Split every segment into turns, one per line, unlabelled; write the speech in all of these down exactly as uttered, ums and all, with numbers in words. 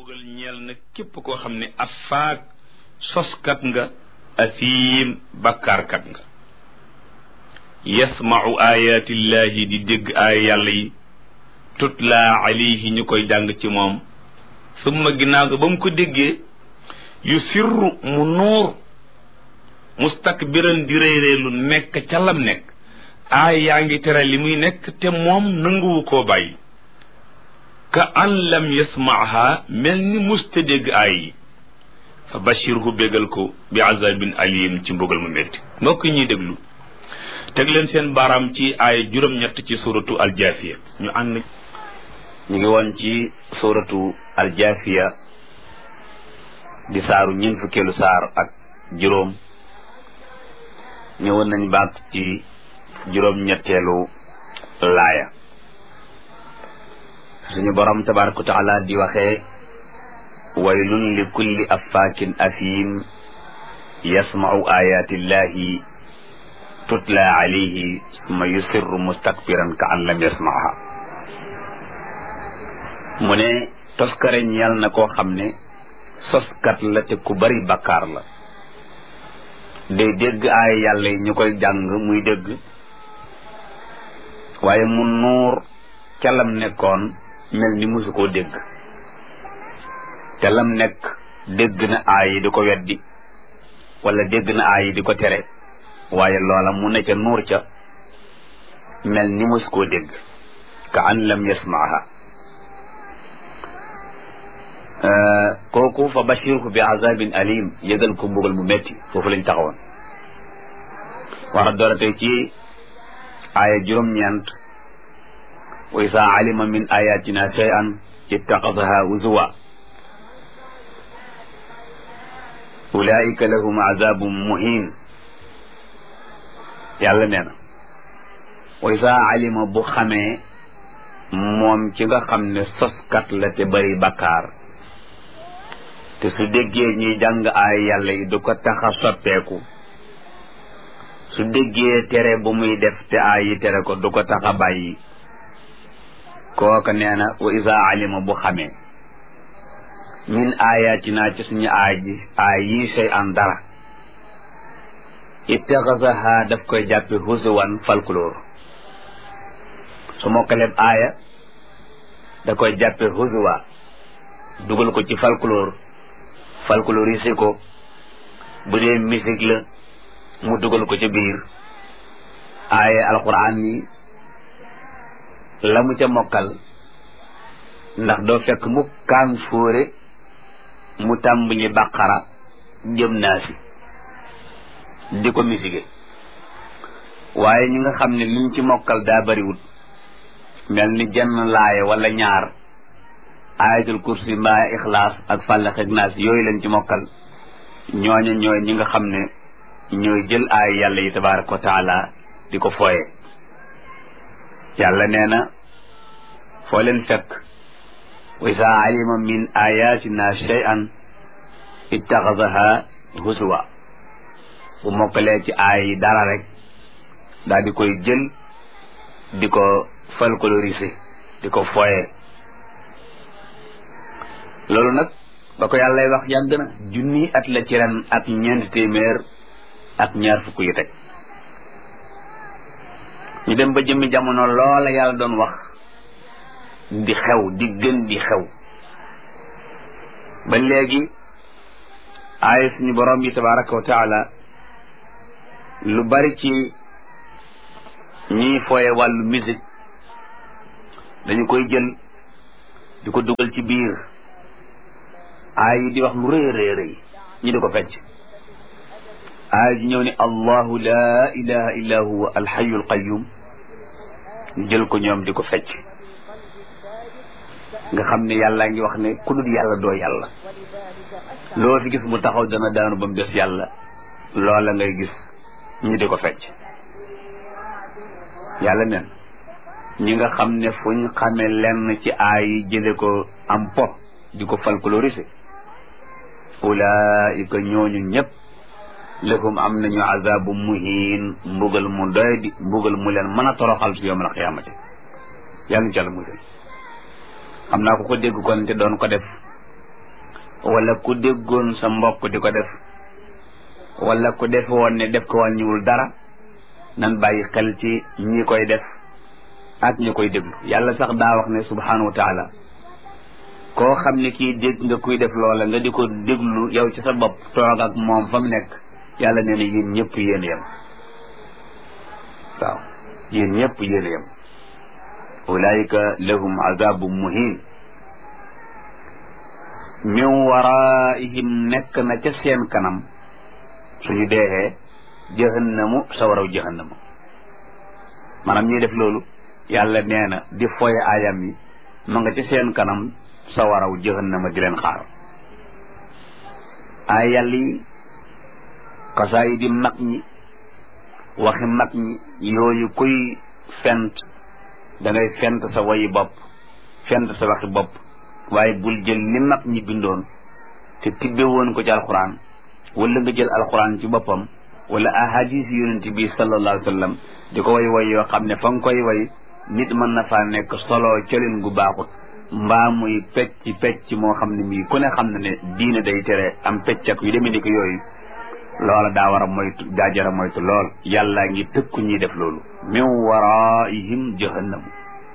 mbugal ñeel na képp koo xam ne afaak soskat nga asiim bakkaarkat nga yasmau ayatillahi di dégg aaya yàlla yi tutla alayhi ñu koy jàng ci moom summa ginnaaw ga ba mu ko déggee yu sirru mu nuur mustakbiran di réyréelu nekk ca lam nekk aay yaa ngi tere li muy nekk te moom nanguwu koo bàyyi ka an lam yasmaaha mel ni musta dégg aay yi fa bashirhu bégal ko bi azabin alim ci mbugal mu métti mbokk ñuy déglu teg leen seen baaraam ci aay juróom-ñett ci suratu aljaafiya ñu ànd ñu ngi woon ci suratu aljaafiya di saaru ñeent fukkeelu saar ak juróom ñëwoon nañ baat ci juróom-ñetteelu laaya suñu borom tabaraka wa taala di waxee waylun li kulli affaakin afiim yasma'u ayatillahi tutla alayhi summa yusirru mustakbiran ka an lam yasma'ha mu ne toskare ñeel na koo xam ne soskat la te ku bari bakkaar la day dégg aaya yàlla yi ñu koy jàng muy dégg waaye mu nuur ca lam nekkoon mel ni musu koo dégg te lam nekk dégg na aay yi di ko weddi wala dégg na aay yi di ko tere waaye loola mu ne ca nuur ca mel ni musu koo dégg ka an lam yasmaaha kooku fa bashirhu bi azabin alim yëgal ko mbugal mu metti foofu lañ taxawoon war a doora tey ci aaya juróom-ñeent wa isa alima min ayatina shay'an ittaxasaha uzuwa ulaika lahum azabun muhin yàlla nee na wa isa alima bu xamee moom ci nga xam ne soskat la te bari bakkaar te su déggee ñuy jàng ay yàlla yi du ko tax a soppeeku su déggee tere bu muy def te ay yi tere ko du ko tax a bàyyi kooka nee na wa isa alima bu xamee min ayatina ci suñu aay ji aay yi sey an dara ittaxasaha daf koy jàppe husuwan folklore su mokkaleb aaya da koy jàppe husuwa dugal ko ci folklore folklorise ko bu dee musique la mu dugal ko ci biir aaya alquran yi la mu ca mokkal ndax doo fekk mu kaan fóore mu tàmbali baqara jëm naa si di ko musique waaye ñi nga xam ne liñ ci mokkal daa bariwut mel ni jenn laaya wala ñaar ayatul kursi mbaa ixlaas ak fàllax ak naas yooyu lañ ci mokkal ñooña ñooy ñi nga xam ne ñooy jël aay yàlla yi tabaraka wa taala di ko fooye yàlla nee na foo leen fekk wa isa alima min ayatina shay'an ittaxasaha husuwa bu mokkalee ci aay yi dara rek daal di koy jël di ko folkloriser di ko fooye loolu nag ba ko yàllay wax yàgg na junni at la ci ren ak ñeenti téeméer ak ñaar fukk yu teg ñu dem ba jëmmi jamono loola yàlla doon wax di xew di gën di xew ba léegi aaya suñu borom bi tabaraka wa taala lu bari ci ñiy fooye wàllu musique dañu koy jël di ko dugal ci biir aay yi di wax lu rëy rëy rëy ñi di ko fecc aay ji ñëw ne allahu la ilaha illa huwa alxayu alqayum ñu jël ko ñoom di ko fecc nga xam ne yàlla ngi wax ne ku dul yàlla doo yàlla loo fi gis mu taxaw dana daanu ba mu des yàlla loola ngay gis ñi di ko fecc yàlla nen ñi nga xam ne fuñ xamee lenn ci aay yi jële ko am po di ko folkloriser ulaika ñooñu ñëpp lahum am nañu azabu muhin mbugal mu doy di mbugal mu leen mën a toroxal fi yawmal qiyaamati yàlla ñu ci Yàlla musal xam naa ko ko dégg kon te doon ko def wala ku déggoon sa mbokk di ko def wala ku def woon ne def ko wàññiwul dara nan bàyyi xel ci ñi koy def ak ñi koy déglu yàlla sax daa wax ne subhanahu wa taala koo xam ne kii dégg nga kuy def loola nga di ko déglu yow ci sa bopp toog ak moom fa mu nekk yàlla nee na yéen ñëpp yéen yem waaw yéen ñëpp yéen yem ulaika lahum azabun muhin min waraihim nekk na ca seen kanam suñu deexee jahannamu sawaraw jahannamu maanaam ñuy def loolu yàlla nee na di foye ayam yi ma nga ca seen kanam sawaraw jahannama di leen xaar ay yàlla yi xasaay di mag ñi waxi mag ñi yooyu kuy fent da ngay fent sa wayi bopp fent sa waxi bopp waaye bul jël li mag ñi bindoon te tibbe woon ko ci alquran wala nga jël alquran ci boppam wala ahadis yonent bi sallallahu alayhi wa sallam di ko way way yoo xam ne fa nga koy way nit mën na faa nekk solo colin gu baaxut mbaa muy pecc pecc moo xam ne mii ku ne xam ne ne diine day tere am pecc ak yu demee ni ko yooyu loola daa war a moytu daa jara moytu lool yàlla ngi tëkku ñuy def loolu min waraihim jahannamu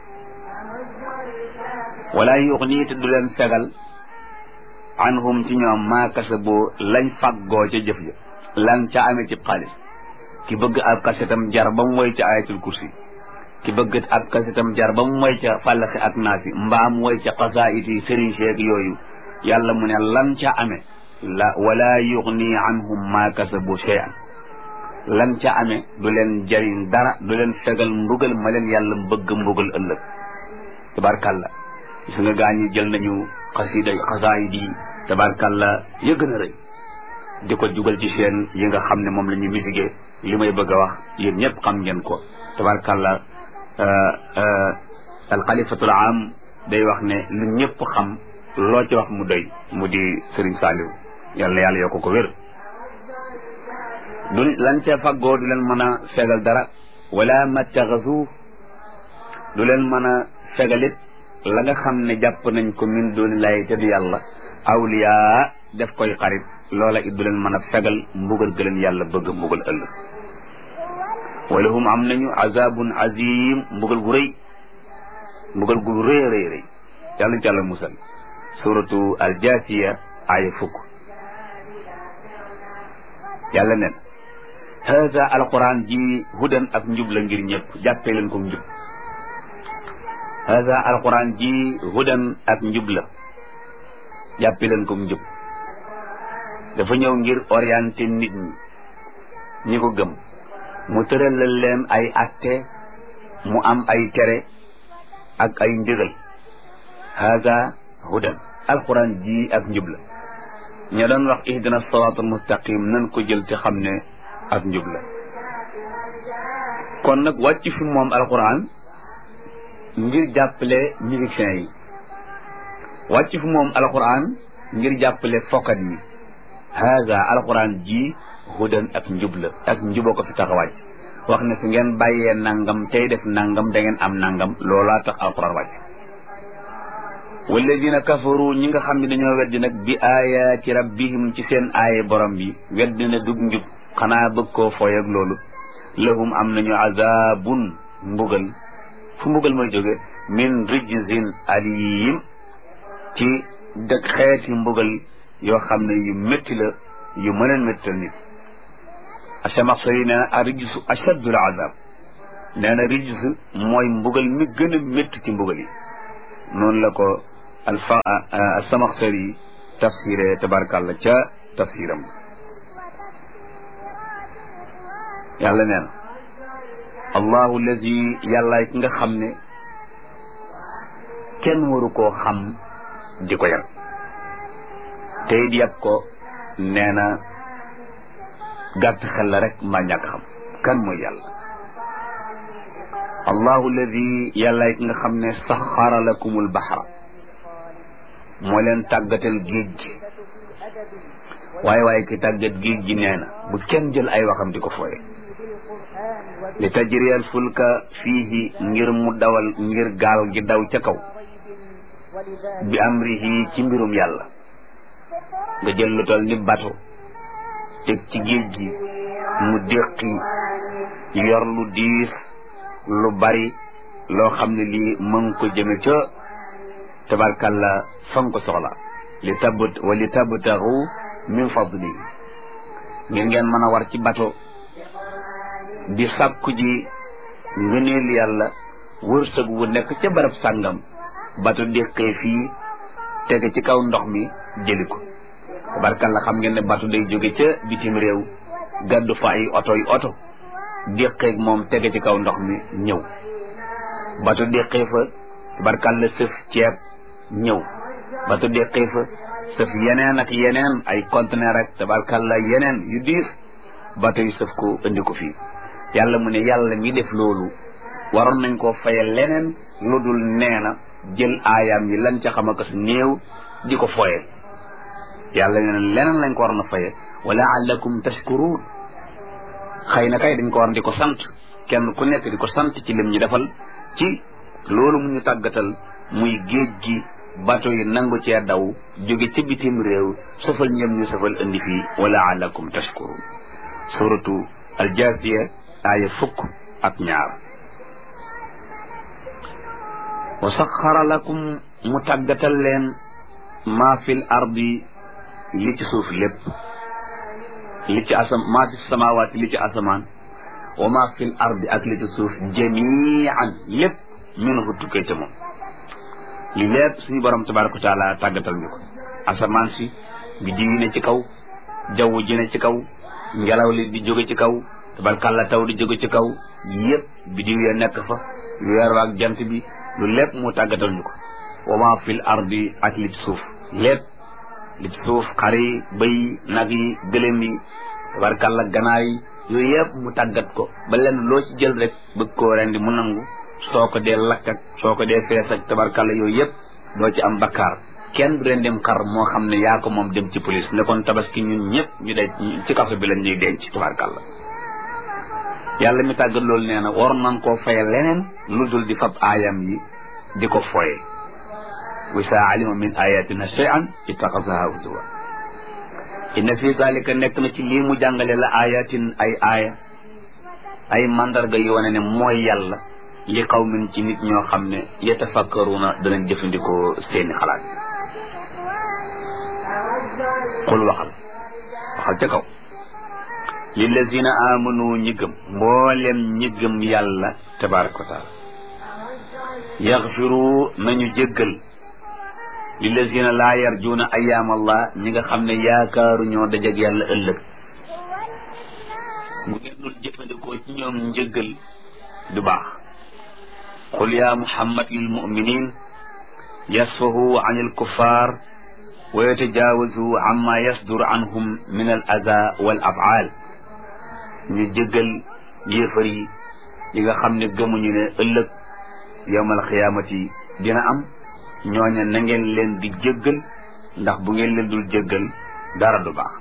wala yuxni te du leen fegal anhum ci ñoom maa kasabu lañ faggoo ca jëf ja lan ca amee ci xaalis ki bëgg ab kasetam jar ba mu woy ca ayatul kursi ki bëgg ab kasetam jar ba mu woy ca fàllaxi ak naasi mbaam woy ca xasaayit yi sëriñ seeg yooyu yàlla mu ne lan ca amee la wala yuxni anhum maa kasabu shay'an lan ca amee du leen jariñ dara du leen fegal mbugal ma leen yàlla bëgg mbugal ëllëg tabarkalla gis nga gaa ñi jël nañu xasida xasaayid yi tabarkalla ya gën a rëy di ko jugal ci seen yi nga xam ne moom la ñu misigee li may bëgg a wax yéen ñëpp xam ngeen ko tabarkalla alxalifatul am day wax ne lu ñëpp xam loo ci wax mu doy mu di Sëriñ Saaliw yàlla yàlla yokk ko wér du lan ca faggoo du leen mën a fegal dara wala mattaxasu du leen mën a fegalit la nga xam ne jàpp nañ ko min dooni lay te du yàlla awliya def koy xarit loola it du leen mën a fegal mbugal gëleen yàlla bëgg mbugal ëllëg wala hum am nañu azabun azim mbugal gu rëy mbugal gu rëy rëy rëy yàlla ci yàlla musal suratu aljasiya aaya fukk yàlla nen haza alquran ji hudan ak njub la ngir ñëpp jàppee leen ko njub haza alquran ji hudan ak njub la jàppee leen ko njub dafa ñëw ngir orienté nit ñi ñi ko gëm mu tëralal leen ay atte mu am ay tere ak ay ndigal haza hudan alquran ji ak njub la ña doon wax ihdina siraatal mustaqim nan ko jël te xam ne ak njub la kon nag wàcc fi moom alquran ngir jàppale musiciens yi wàcc fi moom alquran ngir jàppale fokkat yi haza alquran ji hudan ak njub la ak njuboo ko fi tax a wàcc wax ne su ngeen bàyyee nangam tey def nangam da ngeen am nangam loolaa tax alquran wàcc walladina kafaru ñi nga xam ne dañoo weddi nag bi ayaati rabbihim ci seen aaye borom bi weddi na dug njub xanaa bëgg koo fooy ak loolu lahum am nañu azabun mbugal fu mbugal mooy jóge min rijzin alim ci dëkk xeeti mbugal yoo xam ne yu métti la yu mën a méttal nit Asamaxsari nee na a rijsu achaddul azab nee na rijs mooy mbugal mi gën a métti ci mbugal yi noonu la ko alfa Asamaxsari tafsiré tabarkàlla ca tafsiram yàlla nee na allahu allazi yàllaay ki nga xam ne kenn waru koo xam di ko yar te it yàpp ko nee na gàtt xel la rek mbaa ñàkk xam kan mooy yàlla allahu alladi yàllaay ki nga xam ne saxara lakumul baxra moo leen tàggatal géej gi waaye waaye ki tàggat géej gi nee na bu kenn jël ay waxam di ko fooye li tajriyal fulka fiihi ngir mu dawal ngir gaal gi daw ca kaw bi amrihi ci mbirum yàlla nga jël lu toll ni bato teg ci géej gi mu déqi yor lu diis lu bari loo xam ne lii mën ko jëme ca tabarkalla fa nga ko soxla li tabt wa li tabtaxu min fadli ngeen ngeen mën a war ci bato di sàkku ji ngëneel yàlla wërsëg wu nekk ca barab sàngam bato déqee fii tege ci kaw ndox mi jëli ko tabarkalla xam ngeen ne bato day jóge ca bitim réew gàddu fa ay oto yi oto déqeeg moom tege ci kaw ndox mi ñëw bato déqee fa tabarkalla sëf ceeb ñëw bato déqee fa sëf yeneen ak yeneen ay conteneur ak tabarkalla yeneen yu diis bato yi sëf ko indi ko fii yàlla mu ne yàlla mi def loolu waroon nañ koo fayal leneen lu dul nee na jël aayaam yi lan ca xam ak su néew di ko foye yàlla nee na leneen lañ ko waroon a faye wa la'allakum tashkurun xëy na kay dañ ko war di ko sant kenn ku nekk di ko sant ci lim ñu defal ci loolu mu ñu tàggatal muy géej gi bato yi nangu cee daw jóge ci bitim réew safal ñëm ñu safal indi fii wa la'allakum tashkurun suratu al-Jaasiya aaya fukk ak ñaar wa saxara lakum mu tàggatal leen maa fil ardi li ci suuf lépp li ci asam maa fi samawaati li ci asamaan wa maa fil ardi ak li ci suuf jamian lépp minhu tukkee ca moom li lépp suñu borom tabaraka wa taala tàggatal ñu ko asamaan si biddiw yi ne ci kaw jaww ji ne ci kaw ngelaw li di jóge ci kaw tabarkàlla taw di jóge ci kaw yëpp biddiw ya nekk fa weer ak jant bi lu lépp mu tàggatal ñu ko wa maa fil ardi ak li ci suuf lépp li ci suuf xar yi bëy nag yi gëlëm yi tabarkàlla ganaar yi yooyu yëpp mu tàggat ko ba lenn loo ci jël rek bëgg koo rendi mu nangu soo ko dee lakk ak soo ko dee fees ak tabarkàlla yooyu yëpp doo ci am bakkaar kenn du leen dem xar moo xam ne yaa ko moom dem ci police ne kon tabaski ñun ñëpp ñu de ci kaso bi lañ ñuy denc tabarkàlla yàlla mi tàggat loolu nee na war nañ koo faye leneen lu dul di fab aayam yi di ko foye wa saa alima min ayatina shay'an ittaxasaha huzwa inna fi zalika nekk na ci lii mu jàngale la ayatin ay aaya ay mandarga yi wane ne mooy yàlla li qawmin ci nit ñoo xam ne yatafakkaruna danañ jëfandikoo seeni xalaat qul waxal waxal ca kaw lillazina amanu ñi gëm mboolem ñi gëm yàlla tabaraka wa taala yaxfiru nañu jéggal lillazina laa yarjuuna ayaam allah ñi nga xam ne yaakaaru ñoo dajeg yàlla ëllëg bu ngeen dul jëfandikoo ci ñoom njëggal du baax qul ya muhammad lil muminin yasfahu an il kuffar wa yatajaawazu amma yasdur anhum min al aza wal afaal ñu jëggal yéefar yi yi nga xam ne gëmuñu ne ëllëg yawmal xiyaamati dina am ñooña na ngeen leen di jëggal ndax bu ngeen leen dul jëggal dara du baax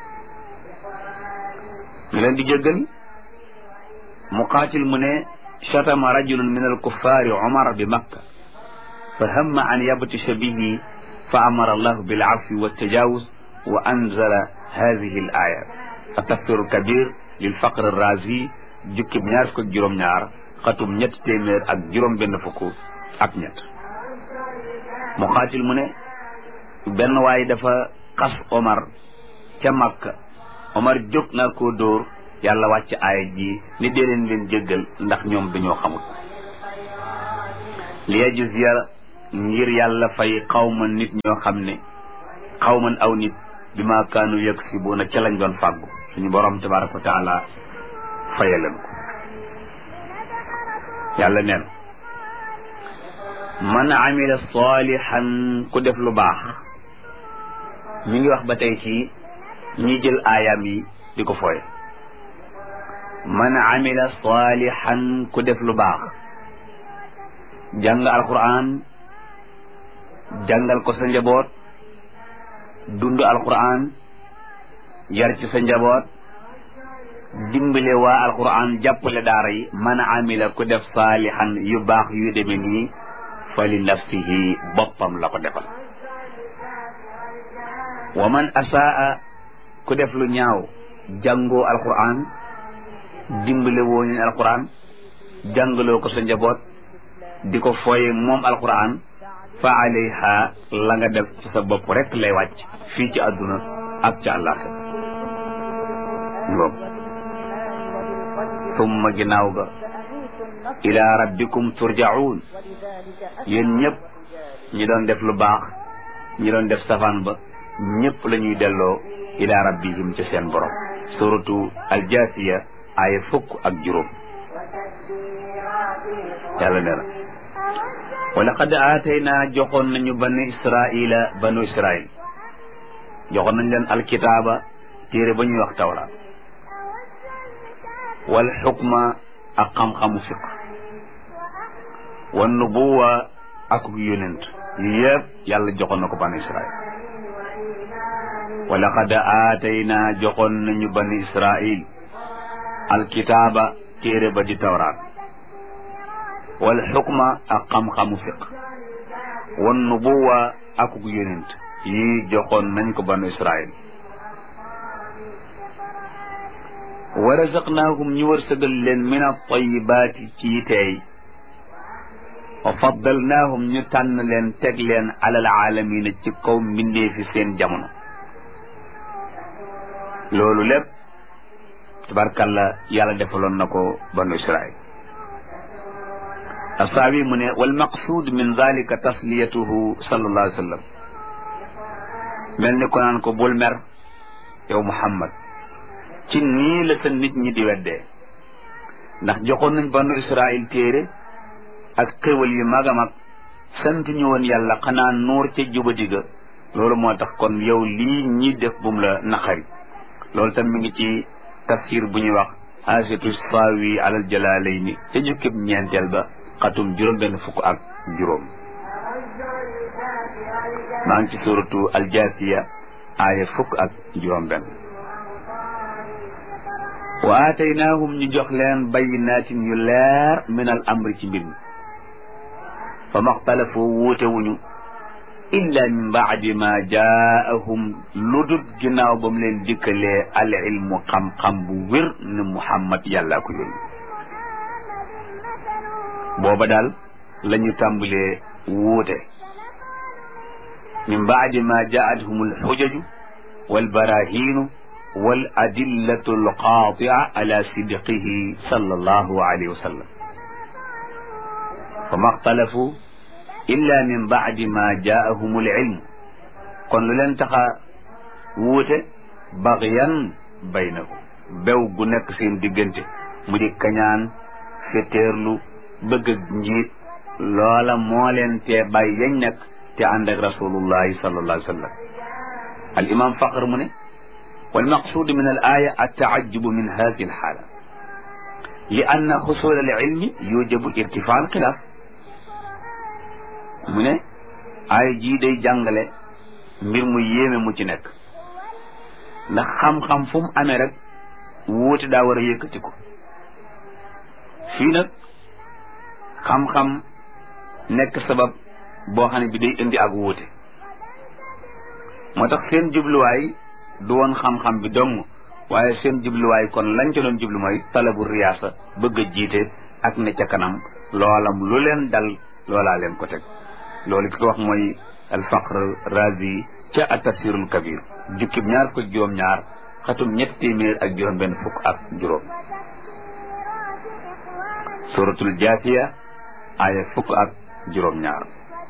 ñu leen di jëggal muqaatil mu ne shatama rajulun min alkuffaari umar bi makka fa hamma an yabtisha bihi fa amara allahu bil afwi wa tajawuz wa anzala hadihi al aya atafsiru kabir lil faqr razi jukkib ñaar fukk ak juróom-ñaar xatum ñetti téeméer ak juróom benn fukk ak ñett muqaatil mu ne benn waay dafa xas Omar ca Makka Omar jóg naa koo dóor yàlla wàcc aaya ji ni dee leen leen jéggal ndax ñoom dañoo xamul li yajziya ngir yàlla fay xawman nit ñoo xam ne xawman aw nit bi ma kaanu yaksibuuna ca lañ doon fàggu suñu borom tabaraka wa taala fayaleen ko yàlla neen man amila salihan ku def lu baax mi ngi wax ba tey ci ñi jël aayaam yi di ko fooye man amila salihan ku def lu baax jàng alquran jàngal ko sa njaboot dund alquran yar ci sa njaboot dimbale waa alquran jàppale daara yi man amila ku def salihan yu baax yu deme nii fa li nafsihi boppam la ko defal wa man asaa ku def lu ñaaw jàngoo alquran dimbale woo ñu alquran jàngaloo ko sa njaboot di ko fooye moom alquran fa alayha la nga def ci sa bopp rek lay wàcc fii ci àdduna ak ci àllaaxira ngoom summa ginnaaw ga ila rabbikum turjaun yéen ñëpp ñi doon def lu baax ñi doon def safaan ba ñëpp la ñuy delloo ila rabbihim ci seen borom suratu aljaasiya aaya fukk ak juróom yàlla nee na wa laqad aataynaa joxoon nañu bani israila banu israil joxoon nañ leen alkitaaba téere ba ñuy wax tawra wal xukma ak xam-xamu fiq wan nubuwa ak yonent yëpp yàlla joxoon na ko bani israil wa laqad aataynaa joxoon nañu bani israil alkitaaba téere ba di tawraat wal xukma ak xam-xamu fiq wan nubuwa ak yonent yi joxoon nañ ko banu israil wa razaqnaahum ñu wërsëgal leen min at-tayyibaati ci teey wa faddalnaahum ñu tànn leen teg leen alal aalamiina ci kaw mbindee fi seen jamono loolu lépp tabarkalla yàlla defaloon na ko banu israil asaawi mu ne wal maqsuud min zalika tasliyatuhu sallallahu alayhi wa sallam mel ni ko naan ko bul mer yow Muhammad ci nii la sa nit ñi di weddee ndax joxoon nañ banu israil téere ak xéwal yu mag a mag sant ñu woon yàlla xanaa nuur ca jubadi ga loolu moo tax kon yow lii ñi def bum la naqari loolu tam mi ngi ci tafsir bu ñuy wax haasiatu saawi alal jalaalayni te jukkib ñeenteel ba xatum juróom benn fukk ak juróom maa ngi ci suratu aljaasiya aaya fukk ak juróom benn wa aataynaahum ñu jox leen bayyinaatin yu leer min al amri ci mbir mi fa maxtalafu wuute wuñu illa min baadi ma jaahum lu dut ginnaaw ba mu leen dikkalee al ilmu xam-xam bu wér ne Muhammad yàllaa ko yónni booba daal la ñu tàmbalee wuute min baadi ma jaathum al xujaju wal barahiinu wal adillatu al qaatia ala sidqihi sallallahu alayhi wa sallam fa maxtalafu illa min baadi ma jaahum al ilm kon lu leen taxa wuute bagyan baynahum bew gu nekk seen diggante mu di kañaan fétéerlu bëgg ak njiit loola moo leen tee bàyyi yañ nekk te ànd ak rasulullahi sallallahu alayhi wa sallam al imam faqr mu ne wal maqsuud min al aya at-ta'ajjub min hadhihi al haala li anna husul al ilmi yujibu irtifaa al xilaaf mu ne ay jii day jàngale mbir mu yéeme mu ci nekk ndax xam-xam fu mu amee rek wuute daa war a yëkkati ko fii nag xam-xam nekk sabab boo xam ne bi day indi ak wuute moo tax seen jubluwaay du woon xam-xam bi dong waaye seen jubluwaay kon lañ ca doon jublu mooy talabu riyaasa bëgg a jiite ak ne ca kanam loolam lu leen dal loolaa leen ko teg loolu ki ko wax mooy alfaqr razi ca at-tafsirul kabir jukkib ñaar fukk ak juróom ñaar xatum ñetti téeméer ak juróom benn fukk ak juróom suratul jaasiya aaya fukk ak juróom ñaar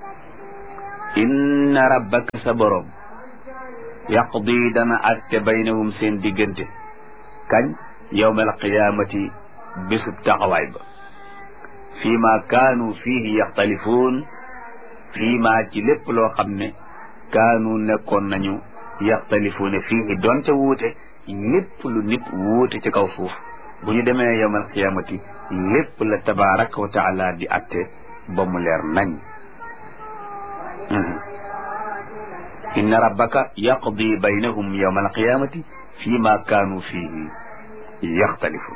inna rabbaka sa borom yaqdi dana atte baynahum seen diggante kañ yawmal qiyaamati bésub taxawaay ba fii ma kaanu fiihi yaxtalifuun fii ma ci lépp loo xam ne kaanu nekkoon nañu yaxtalifuuna fiihi doon ca wuute lépp lu nit wuute ci kaw suuf bu ñu demee yawmal qiyaamati lépp la tabaraka wa taala di atte ba mu leer nañ inna rabbaka yaqdi baynahum yawma alqiyamati fi ma kaanu fihi yaxtalifun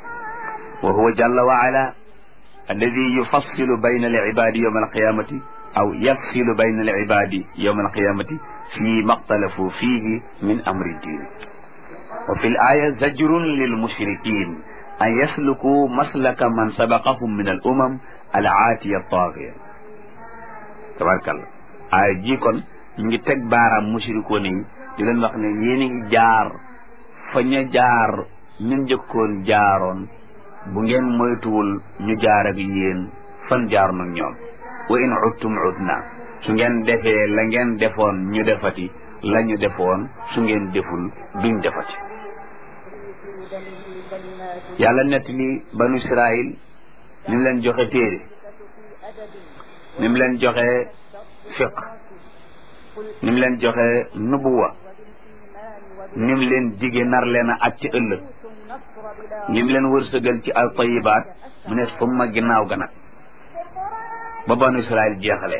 wa huwa jalla wa ala alladi yufassilu bayna alibadi yawma alqiyamati aw yafsilu bayna al ibadi yawma alqiyamati fi maqtalafu fihi min amri diini wa fi l aya zajrun lil mushrikin an yasluku maslaka man sabaqahum min al umam al aatiya taagiya tabarakallah aaya ji kon ñu ngi teg baaraam mushrikoon yi di leen wax ne yéen a ngi jaar fa ña jaar ñun njëkkoon jaaroon bu ngeen moytuwul ñu jaar ak yéen fan jaar nag ñoom wa in udtum udna su ngeen defee la ngeen defoon ñu defati la ñu defoon su ngeen deful duñ defati yàlla nett li banu Israil ni mu leen joxe téere ni mu leen joxe fiq ni mu leen joxe nubuwa ni mu leen dige nar leen a at ci ëllëg ni mu leen wërsëgal ci al tayibaat mu ne summa ginnaaw ga nag ba banu Israil jeexalee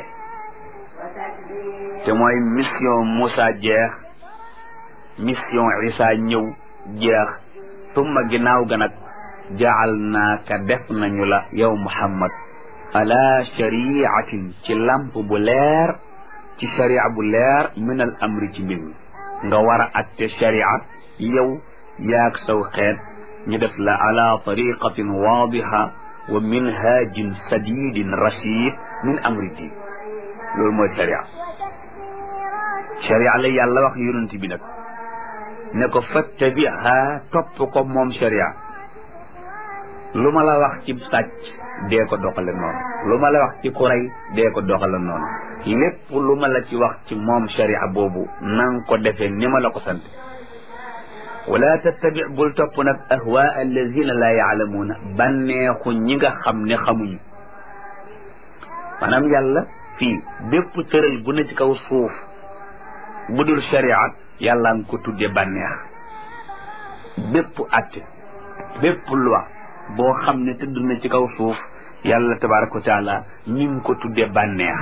te mooy mission Moussa jeex mission Isa ñëw jeex summa ginnaaw ga nag jaal naaka def nañu la yow Muhammad ala shariatin ci lamp bu leer ci sharia bu leer min al amri ci mbir mi nga war a atte sharia yow yaag saw xeet ñu def la ala tariqatin waadiha wa minhajin sadidin rashid min amri diin loolu mooy sharia sharia la yàlla wax yonent bi nag ne ko fattabiha topp ko moom sharia lu ma la wax ci sàcc dee ko doxale noonu lu ma la wax ci kuray dee ko doxale noonu lépp lu ma la ci wax ci moom sharia boobu nang ko defee ni ma la ko sant wala tattabi bul topp nag ahwaa allazina la yaalamuuna bànneexu ñi nga xam ne xamuñu maanaam yàlla fii bépp tëral bu ne ci kaw suuf bu dul sharia yàlla nga ko tudde bànneex bépp atte bépp loi boo xam ne tëdd na ci kaw suuf yàlla tabaraka wa taala ñi ngi ko tudde bànneex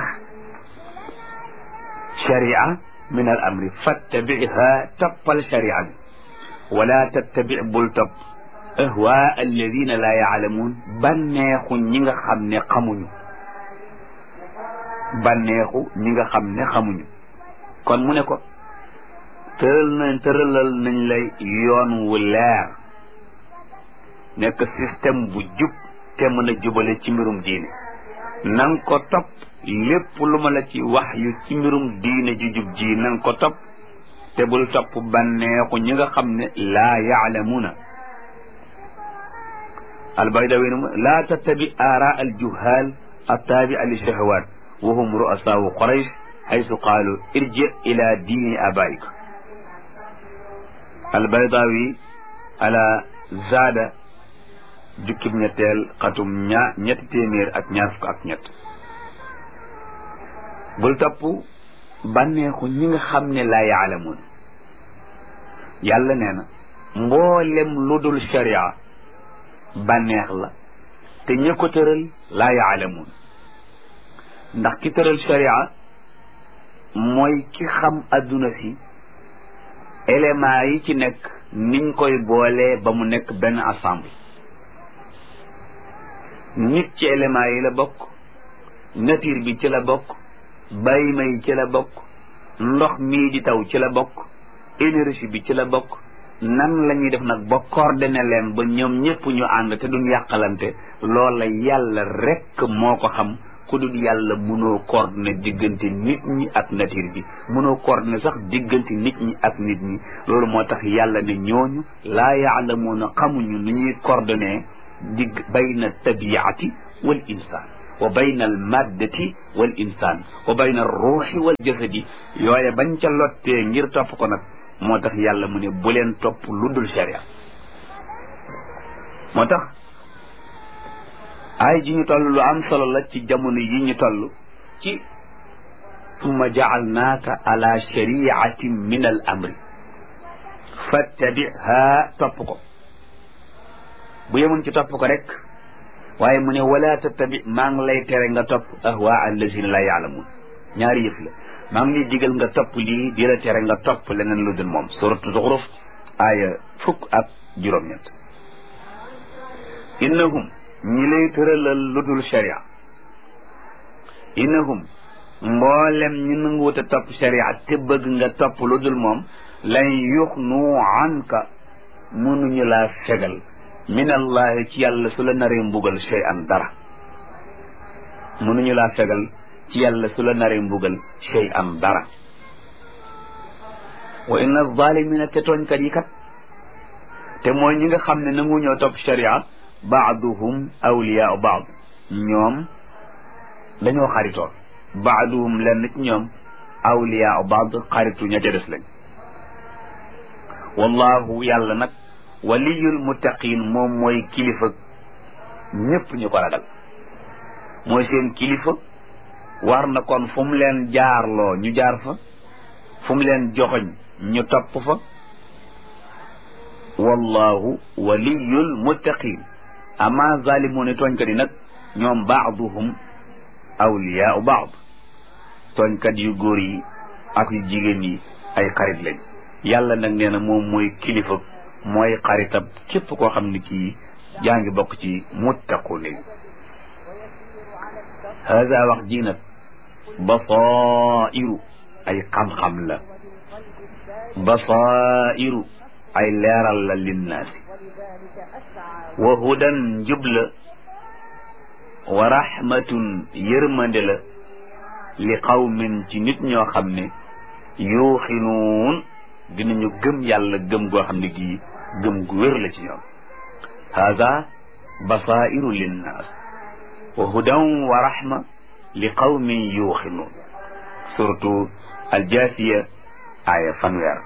sharia min al amri fattabiha toppal sharia bi wala tattabi bul topp ahwaa alladina la yaalamuun bànneexu ñi nga xam ne xamuñu bànneexu ñi nga xam ne xamuñu kon mu ne ko tëral nañ tëralal nañ lay yoon wu leer nekk système bu jub te mën a jubale ci mbirum diine nang ko topp lépp lu ma la ci wax yu ci mbirum diine ji jub ji nang ko topp te bul topp bànneexu ñi nga xam ne laa yaalamuuna albaydawi laa tattabi aara aljuhaal attaabi'a li shahawat wa hum ru'asaau quraysh haysu qaalu irji ila diini abaik albaydawi ala zaada jukkib ñetteel xatum ña ñetti téeméer ak ñaar fukk ak ñett bul topp bànneexu ñi nga xam ne laa yaalamuun yàlla nee na mboolem lu dul sharia bànneex la te ña ko tëral laa yaalamuun ndax ki tëral sharia mooy ki xam adduna si éléments yi ci nekk niñ koy boolee ba mu nekk benn ensemble nit ci éléments yi la bokk nature bi ci la bokk bàyyi may ci la bokk ndox mii di taw ci la bokk énergie bi ci la bokk nan la ñuy def nag ba coordonné leen ba ñoom ñëpp ñu ànd te duñ yàqalante loola yàlla rekk moo ko xam ku dul yàlla mënoo coordonné diggante nit ñi ak nature bi mënoo coordonné sax diggante nit ñi ak nit ñi loolu moo tax yàlla ne ñooñu laa yaalamuuna xamuñu nu ñuy coordonné digg bayna tabiati wal insaan wa bayna al maddati wal insaan wa bayna al ruuxi wal jasadi yooye bañ ca lottee ngir topp ko nag moo tax yàlla mu ne bu leen topp lu dul sharia moo tax ay ji ñu toll lu am solo la ci jamono yi ñu toll ci summa jaalnaaka ala shariatin min al amri fattabiha topp ko bu yemoon ci topp ko rek waaye mu ne wala tattabi maa ngi lay tere nga topp ahwaa allazina la yaalamuun ñaari yëf la maa ngi lay digal nga topp lii di la tere nga topp leneen lu dul moom suratu Zuxruf aaya fukk ak juróom-ñett innahum ñi lay tëralal lu dul sharia innahum mboolem ñu nanguwut a topp sharia te bëgg nga topp lu dul moom lan yuxnu anka mënuñu laa fegal min allahi ci yàlla su la naree mbugal shay'an dara mënuñu laa fegal ci yàlla su la naree mbugal shay'an dara wa inna zalimina te tooñkat yi kat te mooy ñi nga xam ne nangu ñoo topp sharia baaduhum awliyaau baad ñoom dañoo xaritoo baaduhum lenn ci ñoom awliyaau baad xaritu ña ca des lañ wallahu yàlla nag waliyul muttaqin moom mooy kilifa ñépp ñu ko ragal mooy seen kilifa war na kon fu mu leen jaarloo ñu jaar fa fu mu leen joxoñ ñu topp fa wallahu waliyul muttaqin ama zalimuuna tooñkat yi nag ñoom baaduhum awliyaau baad tooñkat yu góor yi ak yu jigéen yi ay xarit lañ yàlla nag nee na moom mooy kilifa mooy xaritab képp koo xam ne kii jaa ngi bokk ci muttaqu ne hada wax ji nag basairu ay xam-xam la basairu ay leeral la linnaasi wa hudan njubla wa rahmatun yërmande la li qawmin ci nit ñoo xam ne yuuxinuun dinañu gëm yàlla gëm goo xam ne gii gëm gu wér la ci ñoom hada basairu linnaas wa hudan wa rahma li qawmin yuuxinuun surtout aljaasiya aaya fanweer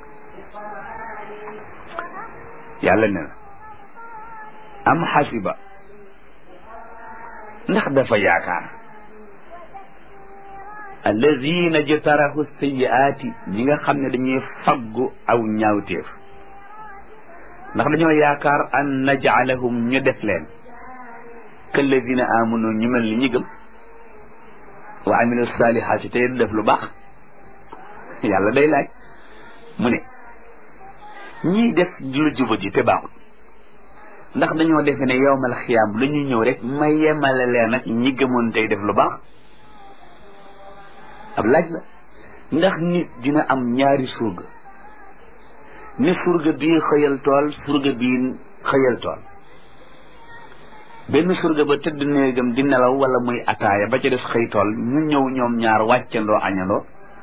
yàlla ne na am xasiba ndax dafa yaakaar alladina jtarahu sayiaati ñi nga xam ne dañuy faggu aw ñaawteef ndax dañoo yaakaar an najcalahum ñu def leen kalladina amanu ñu mel ni ñi gëm wa amilu salihaati tey def lu baax yàlla day laaj mu ne ñii def lu juba ji te baaxut ndax dañoo defe ne yowmal xiyaam la ñuy ñëw rek ma yemale leen ak ñi gëmoon tey def lu baax ab laaj la ndax nit dina am ñaari surga ni surga bii xëyal tool surga bii xëyal tool benn surga ba tëdd néegam di nelaw wala muy ataaya ba ca des xëy tool ñu ñëw ñoom ñaar wàccandoo añandoo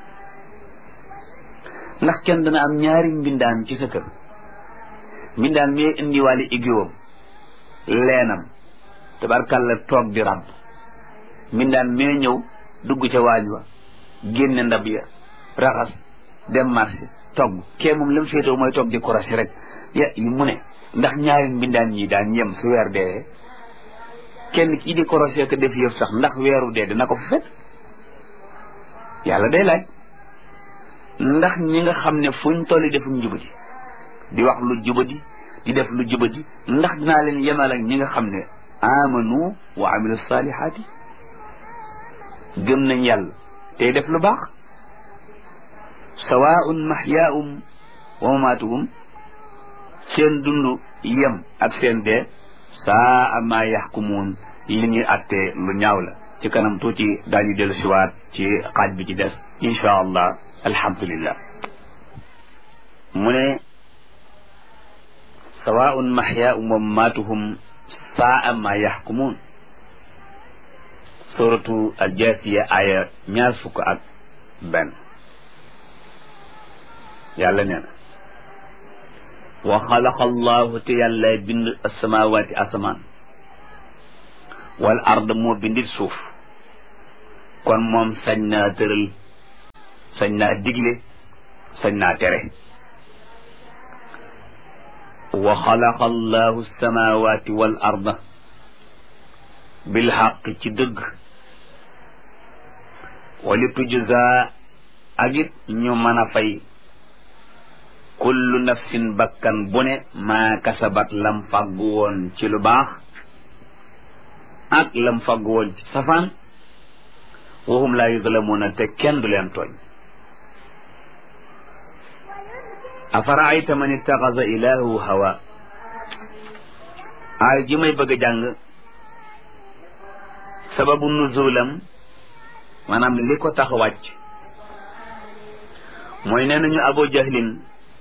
ndax kenn dana am ñaari mbindaan ci sa kër mbindaan mi indiwaale igiwam leenam tabarkàlla toog di ràbb mbindaan mee ñëw dugg ca waañ wa génne ndab ya raxas dem marché togg kee moom la mu féetoo mooy toog di korasi rek ya mu ne ndax ñaari mbindaan ñi daan yem su weer dee kenn kii di korosé ko def yëf sax ndax weeru dee dina ko fa fekk yàlla day laaj ndax ñi nga xam ne fuñ tolli defum jubadi di wax lu jubadi di def lu jubadi ndax dinaa leen yemal ak ñi nga xam ne amanu wa amilu salihaati gëm nañ yàlla tey def lu baax sawaun mahyaahum wa mamaatuhum seen dund yem ak seen dee saa ma yaxkumuun li ñuy attee lu ñaaw la ci kanam tuuti daañu dellu siwaat ci xaaj bi ci des insha allah alhamdulillah mu ne sawaun mahyaahum wa mamaatuhum saa ma yaxkumuun suratu aljaasiya aya ñaar fukk ak benn yàlla nee na wa xalaqa allahu te yàlla bind asamawaati asamaan wal ard moo bindit suuf kon moom sañ naa tëral sañ naa digle sañ naa tere wa xalaqa allahu alsamawati wal arda bilxaq ci dëgg wa li tujza ak it ñu mën a fay kullu nafsin bakkan bu ne maa kasabat lam fàggu woon ci lu baax ak lam fàggu woon ci safaan wahum laa yuzlamuuna te kenn du leen tooñ afaraayta man ittaxasa ilaahu hawa aay ji may bëgg a jàng sababu nuzulam maanaam li ko tax wàcc mooy nee nañu Abu Jahlin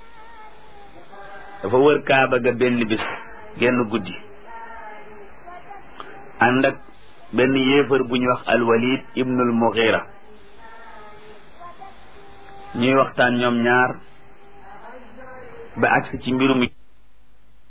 dafa wër Kaaba ga benn bis genn guddi ànd ak benn yéefar bu ñuy wax al-Walid ibnul Mughira ñuy waxtaan ñoom ñaar ba agsi ci mbirum